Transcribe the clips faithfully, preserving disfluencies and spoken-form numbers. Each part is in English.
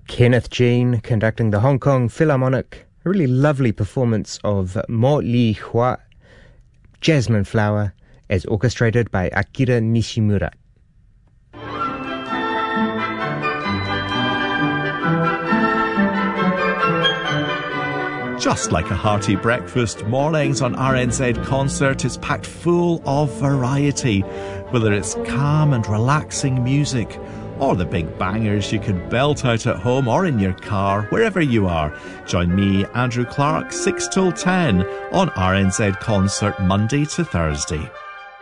Kenneth Jean conducting the Hong Kong Philharmonic. A really lovely performance of Mo Li Hua, Jasmine Flower, as orchestrated by Akira Nishimura. Just like a hearty breakfast, mornings on R N Z Concert is packed full of variety, whether it's calm and relaxing music or the big bangers you can belt out at home or in your car, wherever you are. Join me, Andrew Clark, six till ten on R N Z Concert, Monday to Thursday.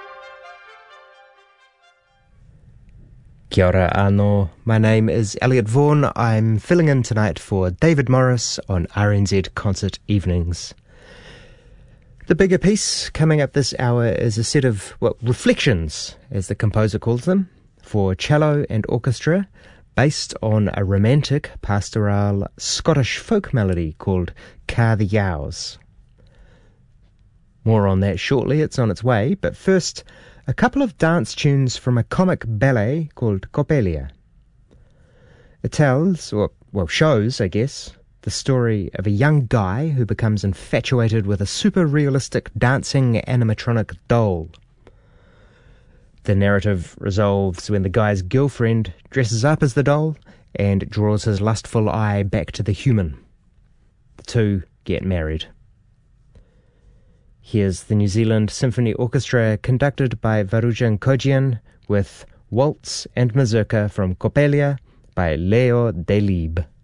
Kia ora anō. My name is Elliot Vaughan. I'm filling in tonight for David Morris on R N Z Concert Evenings. The bigger piece coming up this hour is a set of, well, reflections, as the composer calls them, for cello and orchestra, based on a romantic pastoral Scottish folk melody called Car the Yows. More on that shortly, it's on its way, but first, a couple of dance tunes from a comic ballet called Coppelia. It tells, or well shows, I guess, the story of a young guy who becomes infatuated with a super realistic dancing animatronic doll. The narrative resolves when the guy's girlfriend dresses up as the doll and draws his lustful eye back to the human. The two get married. Here's the New Zealand Symphony Orchestra conducted by Varujan Kojian with Waltz and Mazurka from Coppelia by Leo Delibes.